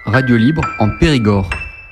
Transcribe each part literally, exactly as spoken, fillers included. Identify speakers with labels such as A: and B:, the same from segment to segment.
A: Radio Libre en Périgord.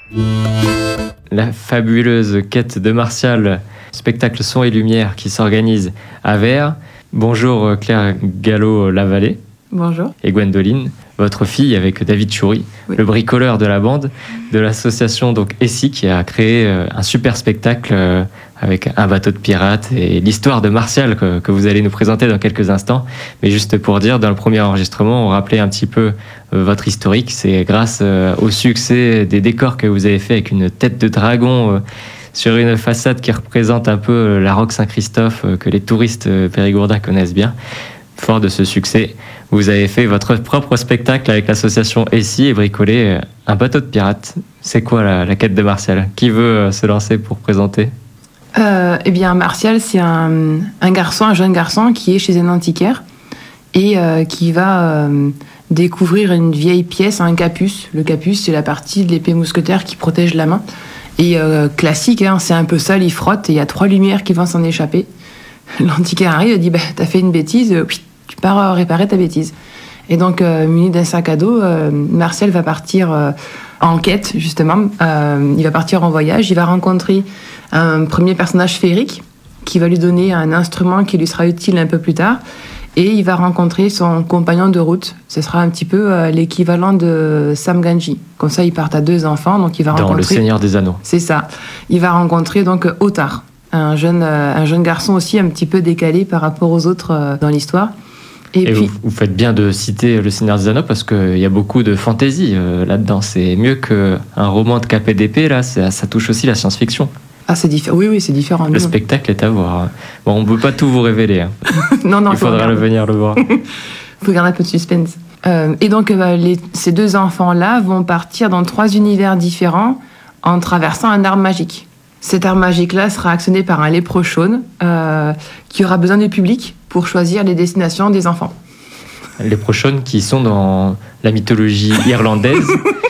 B: La fabuleuse quête de Martial, spectacle son et lumière qui s'organise à Vers. Bonjour Claire Gallo-Lavallée.
C: Bonjour.
B: Et Gwendoline, votre fille avec David Choury, oui. Le bricoleur de la bande de l'association donc Essie qui a créé un super spectacle avec un bateau de pirates et l'histoire de Martial que, que vous allez nous présenter dans quelques instants. Mais juste pour dire, dans le premier enregistrement, on rappelait un petit peu votre historique. C'est grâce au succès des décors que vous avez fait avec une tête de dragon sur une façade qui représente un peu la Roque Saint-Christophe que les touristes périgourdins connaissent bien. Fort de ce succès, vous avez fait votre propre spectacle avec l'association Essie et bricolé un bateau de pirates. C'est quoi la, la quête de Martial ? Qui veut se lancer pour présenter ?
C: euh, Eh bien, Martial, c'est un, un garçon, un jeune garçon qui est chez un antiquaire et euh, qui va euh, découvrir une vieille pièce, un capuce. Le capuce, c'est la partie de l'épée mousquetaire qui protège la main. Et euh, classique, hein, c'est un peu sale, il frotte et il y a trois lumières qui vont s'en échapper. L'antiquaire arrive et dit bah, « t'as fait une bêtise, euh, tu pars euh, réparer ta bêtise ». Et donc, euh, muni d'un sac à dos, euh, Martial va partir euh, en quête, justement. Euh, il va partir en voyage, il va rencontrer un premier personnage féerique qui va lui donner un instrument qui lui sera utile un peu plus tard. Et il va rencontrer son compagnon de route. Ce sera un petit peu euh, l'équivalent de Sam Gamgee. Comme ça, ils partent à deux enfants. Donc il va
B: Dans
C: rencontrer...
B: Le Seigneur des Anneaux.
C: C'est ça. Il va rencontrer donc Ottar. Un jeune, euh, un jeune garçon aussi un petit peu décalé par rapport aux autres euh, dans l'histoire. Et,
B: Et
C: puis,
B: vous, vous faites bien de citer Le Seigneur des Anneaux parce qu'il y a beaucoup de fantaisie euh, là-dedans. C'est mieux qu'un roman de K P D P, là, ça, ça touche aussi la science-fiction.
C: Ah, c'est différent. Oui, oui, c'est différent.
B: Le
C: non.
B: spectacle est à voir. Bon, on ne peut pas tout vous révéler. Hein.
C: non, non,
B: il faudra le venir le voir.
C: Il faut garder un peu de suspense. Euh, et donc, euh, les, ces deux enfants-là vont partir dans trois univers différents en traversant un arbre magique. Cet arbre magique-là sera actionné par un léprechaune euh, qui aura besoin du public pour choisir les destinations des enfants.
B: Les léprechaunes qui sont dans la mythologie irlandaise,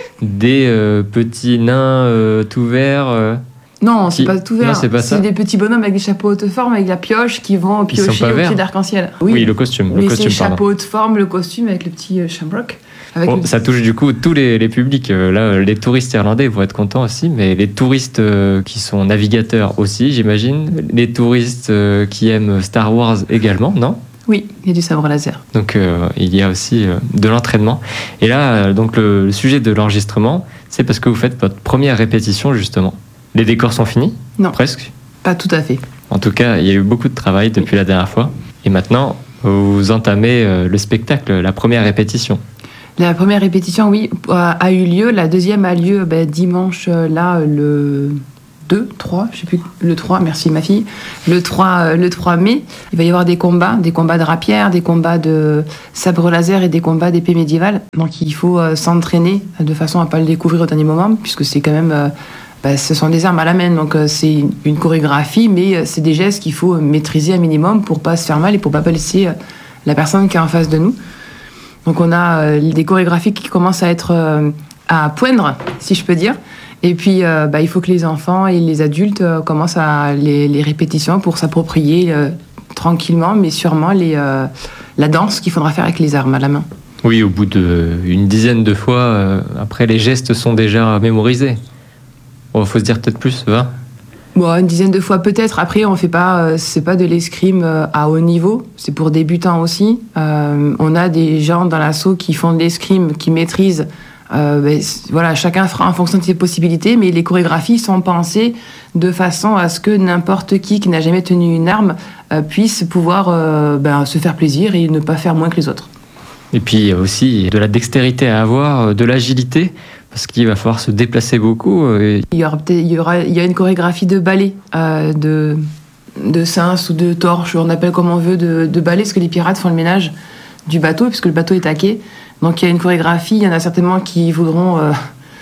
B: des euh, petits nains euh, tout verts. Euh,
C: non,
B: qui...
C: c'est pas tout vert.
B: Non, c'est pas ça.
C: C'est des petits bonhommes avec des chapeaux haute forme, avec la pioche, qui vont piocher au-dessus d'arc-en-ciel.
B: Oui, oui, le costume.
C: Mais
B: le costume,
C: c'est chapeau haute forme, le costume avec le petit euh, shamrock.
B: Bon, le... Ça touche du coup tous les, les publics. Euh, là, les touristes irlandais vont être contents aussi, mais les touristes euh, qui sont navigateurs aussi, j'imagine. Les touristes euh, qui aiment Star Wars également, non ?
C: Oui, il y a du sabre laser.
B: Donc euh, il y a aussi euh, de l'entraînement. Et là, euh, donc le, le sujet de l'enregistrement, c'est parce que vous faites votre première répétition justement. Les décors sont finis ?
C: Non.
B: Presque ?
C: Pas tout à fait.
B: En tout cas, il y a eu beaucoup de travail depuis oui. la dernière fois. Et maintenant, vous entamez euh, le spectacle, la première répétition.
C: La première répétition, oui, a eu lieu. La deuxième a lieu ben, dimanche, là, le deux, trois, je sais plus, le trois, merci ma fille, le trois, le trois mai. Il va y avoir des combats, des combats de rapières, des combats de sabre laser et des combats d'épée médiévale. Donc il faut euh, s'entraîner de façon à ne pas le découvrir au dernier moment, puisque c'est quand même... Euh, ben, ce sont des armes à la main, donc euh, c'est une chorégraphie, mais euh, c'est des gestes qu'il faut maîtriser un minimum pour ne pas se faire mal et pour ne pas blesser euh, la personne qui est en face de nous. Donc on a euh, des chorégraphies qui commencent à être euh, à poindre, si je peux dire. Et puis euh, bah, il faut que les enfants et les adultes euh, commencent à les, les répétitions pour s'approprier euh, tranquillement, mais sûrement les, euh, la danse qu'il faudra faire avec les armes à la main.
B: Oui, au bout d'une dizaine de fois, euh, après les gestes sont déjà mémorisés. Il bon, faut se dire peut-être plus, vingt ?
C: Bon, une dizaine de fois peut-être. Après, on fait pas, euh, c'est pas de l'escrime euh, à haut niveau. C'est pour débutants aussi. Euh, on a des gens dans l'assaut qui font de l'escrime, qui maîtrisent. Euh, ben, voilà, chacun fera en fonction de ses possibilités, mais les chorégraphies sont pensées de façon à ce que n'importe qui qui n'a jamais tenu une arme euh, puisse pouvoir euh, ben, se faire plaisir et ne pas faire moins que les autres.
B: Et puis aussi de la dextérité à avoir, de l'agilité. Parce qu'il va falloir se déplacer beaucoup. Et...
C: Il y aura peut-être, il y aura, il y a une chorégraphie de ballet, euh, de, de cince ou de torche, on appelle comme on veut, de, de ballet, parce que les pirates font le ménage du bateau, puisque le bateau est taqué. Donc il y a une chorégraphie, il y en a certainement qui voudront euh,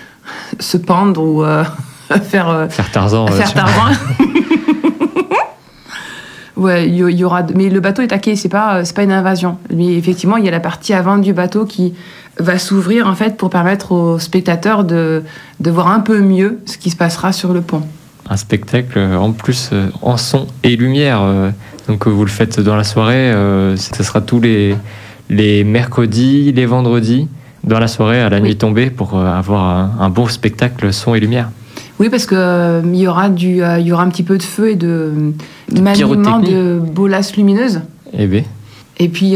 C: se pendre ou euh, faire, euh,
B: faire Tarzan.
C: Faire
B: euh,
C: Tarzan. Ouais, il y aura, mais le bateau est taqué, c'est pas, c'est pas une invasion. Mais effectivement, il y a la partie avant du bateau qui va s'ouvrir en fait pour permettre aux spectateurs de, de voir un peu mieux ce qui se passera sur le pont.
B: Un spectacle en plus en son et lumière. Donc vous le faites dans la soirée, ce sera tous les, les mercredis, les vendredis. dans la soirée, à la nuit tombée, pour euh, avoir un, un beau spectacle son et lumière.
C: Oui, parce qu'il euh, y, aura du, euh, y aura un petit peu de feu et de, de maniement de bolasses lumineuses.
B: Eh bien.
C: Et puis,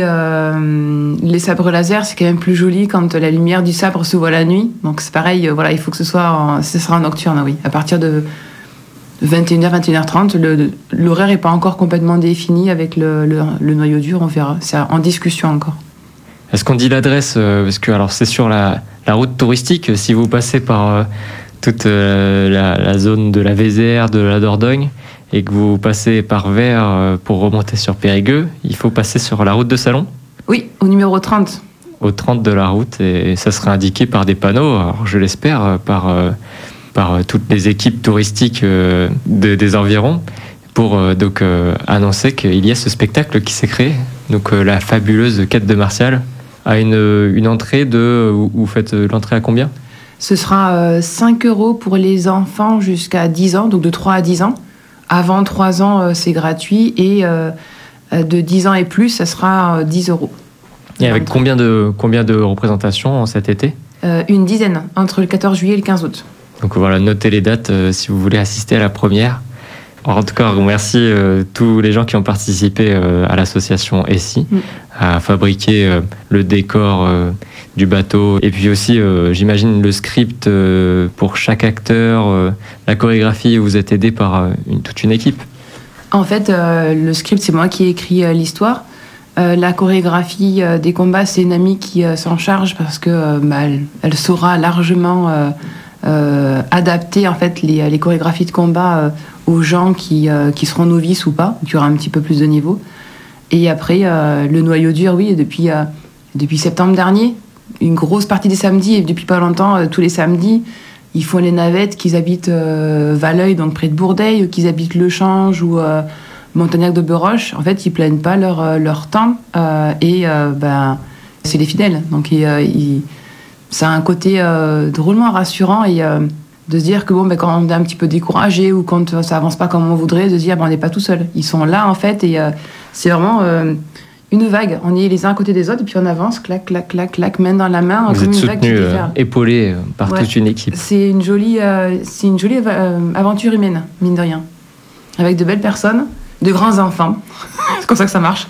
C: euh, les sabres laser, c'est quand même plus joli quand la lumière du sabre se voit la nuit. Donc, c'est pareil, euh, voilà, il faut que ce soit en, ce sera en nocturne, oui. À partir de vingt et une heures, vingt et une heures trente, le, l'horaire n'est pas encore complètement défini avec le, le, le noyau dur, on verra. C'est en discussion encore.
B: Est-ce qu'on dit l'adresse euh, Parce que alors, c'est sur la, la route touristique. Si vous passez par euh, toute euh, la, la zone de la Vézère, de la Dordogne, et que vous passez par Vers euh, pour remonter sur Périgueux, il faut passer sur la route de Salon.
C: Oui, au numéro trente. Au
B: trente de la route, et ça sera indiqué par des panneaux, alors je l'espère, par, euh, par euh, toutes les équipes touristiques euh, de, des environs, pour euh, donc, euh, annoncer qu'il y a ce spectacle qui s'est créé, donc euh, la fabuleuse quête de Martial, à une, une entrée de... Vous, vous faites l'entrée à combien ?
C: Ce sera euh, cinq euros pour les enfants jusqu'à dix ans, donc de trois à dix ans. Avant trois ans, euh, c'est gratuit, et euh, de dix ans et plus, ça sera euh, dix euros.
B: Et avec combien de, combien de représentations cet été ?
C: euh, Une dizaine, entre le quatorze juillet et le quinze août.
B: Donc voilà, notez les dates euh, si vous voulez assister à la première. En tout cas, merci euh, tous les gens qui ont participé euh, à l'association Essie, mm. à fabriquer euh, le décor euh, du bateau, et puis aussi, euh, j'imagine, le script euh, pour chaque acteur, euh, la chorégraphie. Vous êtes aidé par euh, une, toute une équipe.
C: En fait, euh, le script, c'est moi qui ai écrit euh, l'histoire. Euh, la chorégraphie euh, des combats, c'est une amie qui euh, s'en charge, parce que euh, bah, elle, elle saura largement euh, euh, adapter en fait les, les chorégraphies de combat euh, aux gens qui, euh, qui seront novices ou pas, qui aura un petit peu plus de niveau. Et après, euh, le noyau dur, oui, depuis, euh, depuis septembre dernier, une grosse partie des samedis, et depuis pas longtemps, euh, tous les samedis, ils font les navettes, qu'ils habitent euh, Valeuil, donc près de Bourdeil, ou qu'ils habitent Le Change, ou euh, Montagnac de Beroche. En fait, ils plaignent pas leur, euh, leur temps, euh, et euh, ben, c'est les fidèles. Donc, et, euh, ils, ça a un côté euh, drôlement rassurant, et euh, de se dire que bon, ben, quand on est un petit peu découragé, ou quand ça avance pas comme on voudrait, de se dire ben, on n'est pas tout seul. Ils sont là, en fait, et euh, c'est vraiment euh, une vague. On est les uns à côté des autres, et puis on avance, clac, clac, clac, clac, main dans la main.
B: Vous
C: comme
B: êtes
C: une vague
B: soutenu, euh, épaulé par
C: ouais.
B: toute une équipe.
C: C'est une jolie, euh, c'est une jolie euh, aventure humaine, mine de rien. Avec de belles personnes, de grands enfants. C'est comme ça que ça marche.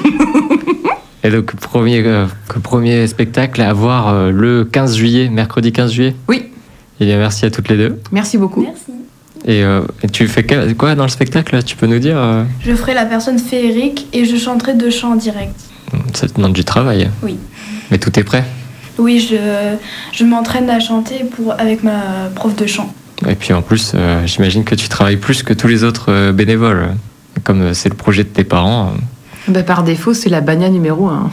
B: Et donc, premier, euh, premier spectacle à voir euh, le quinze juillet, mercredi quinze juillet.
C: Oui.
B: Et bien, merci à toutes les deux.
C: Merci beaucoup.
D: Merci.
B: Et, euh, et tu fais quoi dans le spectacle, tu peux nous dire euh...
D: Je ferai la personne féerique et je chanterai deux chants en direct.
B: Ça te demande du travail.
D: Oui.
B: Mais tout est prêt.
D: Oui, je, je m'entraîne à chanter pour, avec ma prof de chant.
B: Et puis en plus, euh, j'imagine que tu travailles plus que tous les autres euh, bénévoles. Comme euh, c'est le projet de tes parents. Euh...
C: Bah, par défaut, c'est la bagna numéro un.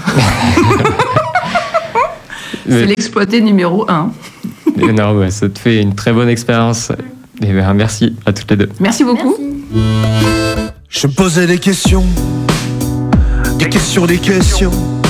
B: Mais...
C: C'est l'exploité numéro un.
B: Non, bah, ça te fait une très bonne expérience. Et ben, merci à toutes les deux.
C: Merci beaucoup.
D: Merci.
E: Je posais des questions, des questions, des questions.